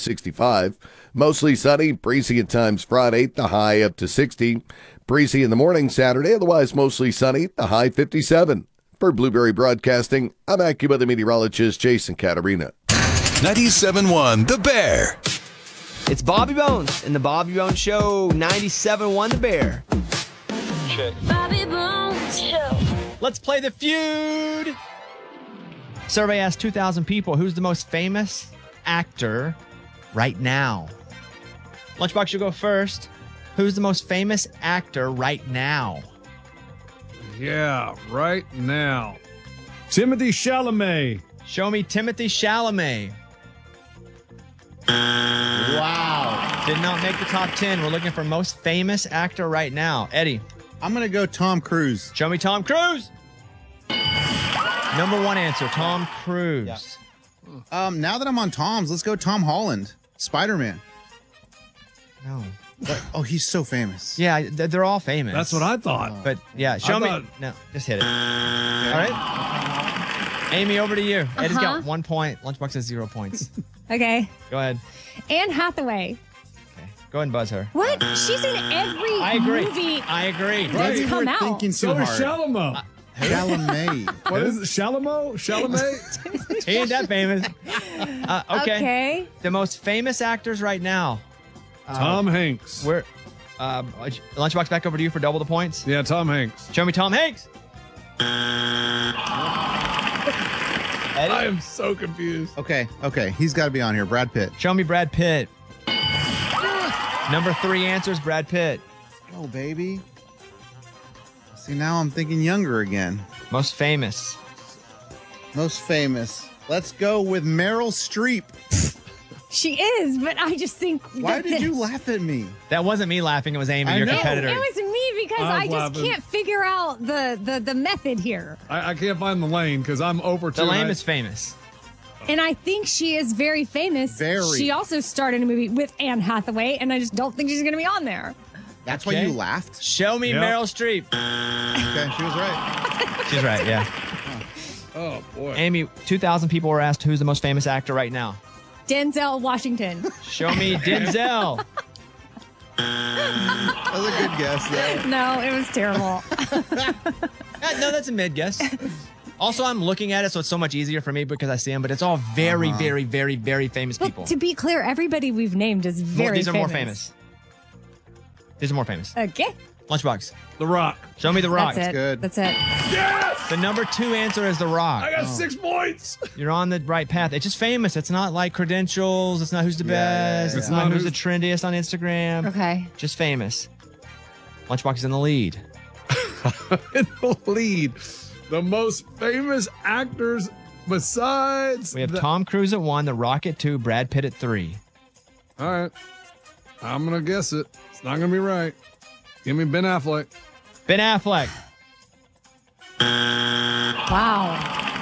65. Mostly sunny, breezy at times Friday, the high up to 60. Breezy in the morning Saturday, otherwise mostly sunny, the high 57. For Blueberry Broadcasting, I'm AccuWeather meteorologist Jason Catarina. 97.1 The Bear. It's Bobby Bones in the Bobby Bones Show. 97.1 The Bear. Check. Bobby Bones Show. Let's play the feud. Survey asked 2,000 people, who's the most famous actor right now? Lunchbox, you go first. Who's the most famous actor right now? Yeah, right now. Timothy Chalamet. Show me Timothy Chalamet. Wow. Did not make the top 10. We're looking for most famous actor right now. Eddie. I'm going to go Tom Cruise. Show me Tom Cruise. Number one answer, Tom Cruise. Yeah. Now that I'm on Tom's, let's go Tom Holland. Spider-Man. No. Oh, he's so famous. Yeah, they're all famous. That's what I thought. But yeah, show me. No, just hit it. All right. Amy, over to you. Eddie's got 1 point. Lunchbox has 0 points. Okay. Go ahead. Anne Hathaway. Okay. Go ahead and buzz her. What? She's in every I agree. movie I agree. that's Maybe come we're out. thinking too So is hard. Chalamet. Chalamet. What is it? Chalamet? He ain't that famous. Okay. Okay. The most famous actors right now. Tom Hanks. We're Lunchbox, back over to you for double the points. Yeah, Tom Hanks. Show me Tom Hanks. I am so confused. Okay. He's got to be on here. Brad Pitt. Show me Brad Pitt. Number 3 answers, Brad Pitt. Oh, baby. See, now I'm thinking younger again. Most famous. Most famous. Let's go with Meryl Streep. She is, but I just think. Why did you laugh at me? That wasn't me laughing. It was Amy, I your know. competitor. It was me because I'm I just laughing. can't figure out the method here. I can't find the lane because I'm over The two. lame is famous. And I think she is very famous. Very. She also starred in a movie with Anne Hathaway, and I just don't think she's going to be on there. That's Okay. why you laughed? Show me Yep. Meryl Streep. Okay, she was right. She's right, yeah. Oh, boy. Amy, 2,000 people were asked who's the most famous actor right now. Denzel Washington. Show me Denzel. That was a good guess, though. No, it was terrible. No, that's a mid guess. Also, I'm looking at it, so it's so much easier for me because I see him, but it's all very, very, very, very famous people. But to be clear, everybody we've named is very These are more famous. These are more famous. Okay. Lunchbox. The Rock. Show me The Rock. That's it. good. That's it. Yes! The number 2 answer is The Rock. I got 6 points. You're on the right path. It's just famous. It's not like credentials. It's not who's the Yeah, best. yeah, It's yeah. not who's the trendiest on Instagram. Okay. Just famous. Lunchbox is in the lead. In the lead. The most famous actors besides. We have Tom Cruise at 1, The Rock at 2, Brad Pitt at 3. All right. I'm going to guess it. It's not going to be right. Give me Ben Affleck. Ben Affleck. Wow.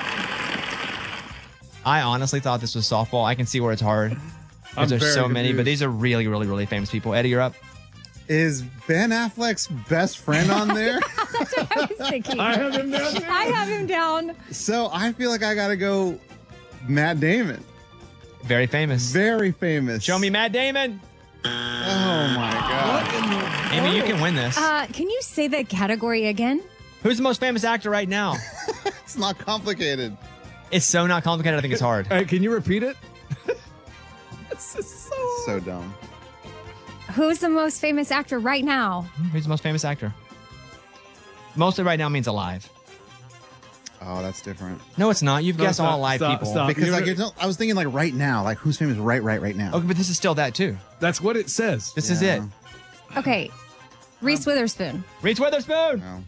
I honestly thought this was softball. I can see where it's hard. I'm There's very so many, but confused. these are really, really, really famous people. Eddie, you're up. Is Ben Affleck's best friend on there? That's what I was thinking. I have him down there. I have him down. So I feel like I got to go Matt Damon. Very famous. Very famous. Show me Matt Damon. Oh, my God. Amy, you can win this. Can you say the category again? Who's the most famous actor right now? It's not complicated. It's so not complicated. I think it's hard. Hey, can you repeat it? So dumb. Who's the most famous actor right now? Who's the most famous actor? Mostly right now means alive. Oh, that's different. No, it's not. You've No, guessed all stop, alive stop, people. stop. Because You're- I was thinking like right now, like who's famous right now. Okay, but this is still that too. That's what it says. This is Yeah. it. Okay. Reese Witherspoon. Reese Witherspoon. No.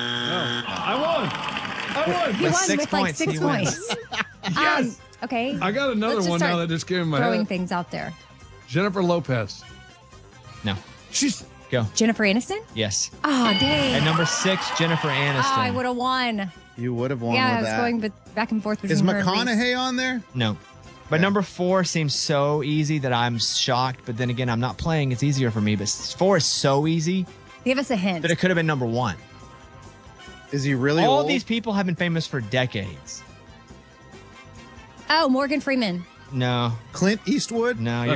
I won. He With won 6 with like points, 6 he wins. points. Yes. Okay. I got another Let's just one now start that just came in my throwing head. things out there. Jennifer Lopez. No. She's Go. Jennifer Aniston? Yes. Oh, dang. At number 6, Jennifer Aniston. Oh, I would have won. You would have won Yeah, I with was that. going back and forth between Is her and Reese. McConaughey on there? No. But Yeah. number 4 seems so easy that I'm shocked. But then again, I'm not playing. It's easier for me. But 4 is so easy Give us a hint. that it could have been number 1. Is he really All old? these people have been famous for decades. Oh, Morgan Freeman. No. Clint Eastwood? No.